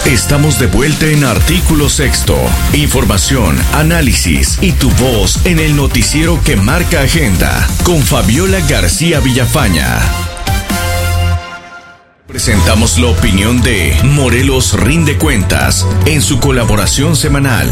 Estamos de vuelta en Artículo Sexto. Información, análisis y tu voz en el noticiero que marca agenda con Fabiola García Villafaña. Presentamos la opinión de Morelos Rinde Cuentas en su colaboración semanal.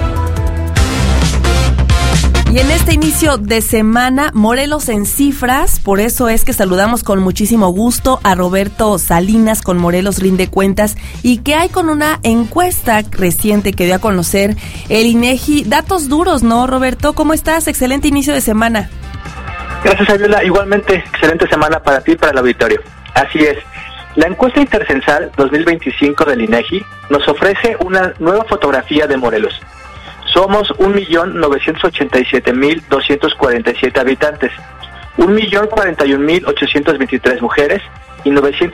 Y en este inicio de semana, Morelos en cifras, por eso es que saludamos con muchísimo gusto a Roberto Salinas con Morelos Rinde Cuentas. ¿Y qué hay con una encuesta reciente que dio a conocer el INEGI? Datos duros, ¿no, Roberto? ¿Cómo estás? Excelente inicio de semana. Gracias, Fabiola. Igualmente, excelente semana para ti y para el auditorio. Así es. La encuesta intercensal 2025 del INEGI nos ofrece una nueva fotografía de Morelos. Somos 1.987.247 habitantes, 1.041.823 mujeres y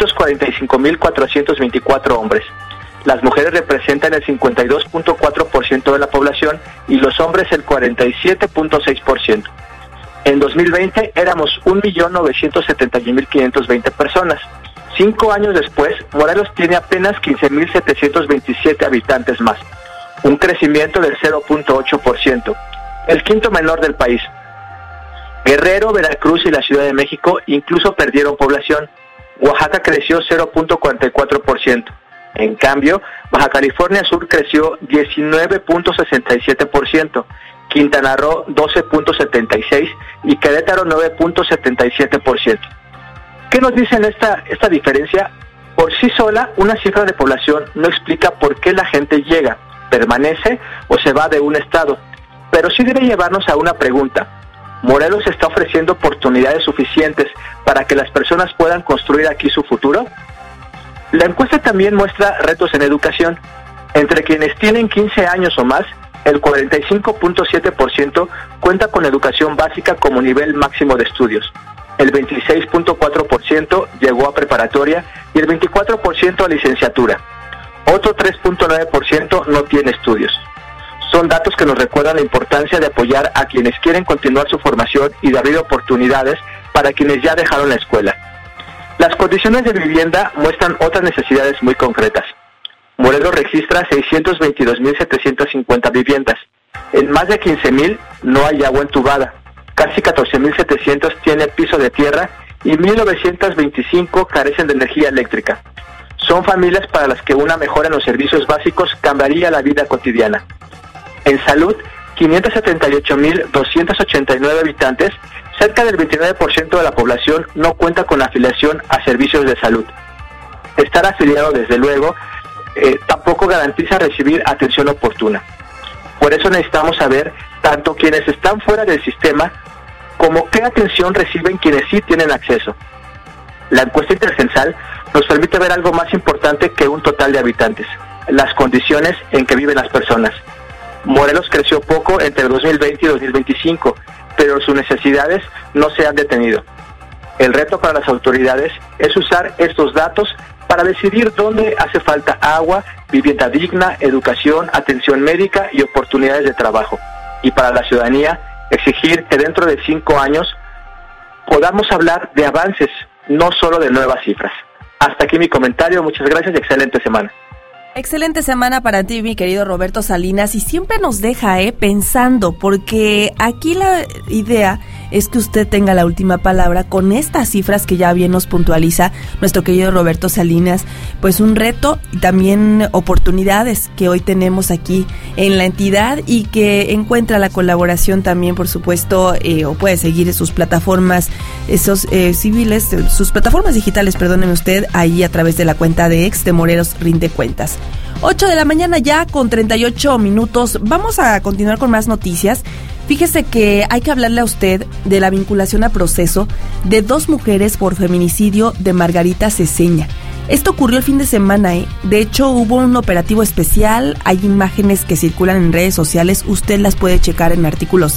945.424 hombres. Las mujeres representan el 52.4% de la población y los hombres el 47.6%. En 2020 éramos 1.971.520 personas. 5 años después, Morelos tiene apenas 15.727 habitantes más. Un crecimiento del 0.8%, el quinto menor del país. Guerrero, Veracruz y la Ciudad de México incluso perdieron población. Oaxaca creció 0.44%. En cambio, Baja California Sur creció 19.67%, Quintana Roo 12.76% y Querétaro 9.77%. ¿Qué nos dicen esta diferencia? Por sí sola, una cifra de población no explica por qué la gente llega, permanece o se va de un estado, pero sí debe llevarnos a una pregunta. ¿Morelos está ofreciendo oportunidades suficientes para que las personas puedan construir aquí su futuro? La encuesta también muestra retos en educación. Entre quienes tienen 15 años o más, el 45.7% cuenta con educación básica como nivel máximo de estudios. El 26.4% llegó a preparatoria y el 24% a licenciatura. Otro 3.9% no tiene estudios. Son datos que nos recuerdan la importancia de apoyar a quienes quieren continuar su formación y de abrir oportunidades para quienes ya dejaron la escuela. Las condiciones de vivienda muestran otras necesidades muy concretas. Morelos registra 622.750 viviendas. En más de 15.000 no hay agua entubada. Casi 14.700 tienen piso de tierra y 1.925 carecen de energía eléctrica. Son familias para las que una mejora en los servicios básicos cambiaría la vida cotidiana. En salud, 578.289 habitantes, cerca del 29% de la población no cuenta con afiliación a servicios de salud. Estar afiliado, desde luego, tampoco garantiza recibir atención oportuna. Por eso necesitamos saber tanto quienes están fuera del sistema como qué atención reciben quienes sí tienen acceso. La encuesta intercensal nos permite ver algo más importante que un total de habitantes: las condiciones en que viven las personas. Morelos creció poco entre 2020 y 2025, pero sus necesidades no se han detenido. El reto para las autoridades es usar estos datos para decidir dónde hace falta agua, vivienda digna, educación, atención médica y oportunidades de trabajo. Y para la ciudadanía, exigir que dentro de 5 años podamos hablar de avances, no solo de nuevas cifras. Hasta aquí mi comentario, muchas gracias y excelente semana. Excelente semana para ti, mi querido Roberto Salinas, y siempre nos deja pensando, porque aquí la idea es que usted tenga la última palabra con estas cifras que ya bien nos puntualiza nuestro querido Roberto Salinas. Pues un reto y también oportunidades que hoy tenemos aquí en la entidad y que encuentra la colaboración también, por supuesto, o puede seguir sus plataformas civiles, sus plataformas digitales, perdóneme usted, ahí a través de la cuenta de ex de Morelos Rinde Cuentas. 8 de la mañana ya con 38 minutos. Vamos a continuar con más noticias. Fíjese que hay que hablarle a usted de la vinculación a proceso de 2 mujeres por feminicidio de Margarita Ceseña. Esto ocurrió el fin de semana, De hecho, hubo un operativo especial. Hay imágenes que circulan en redes sociales. Usted las puede checar en artículos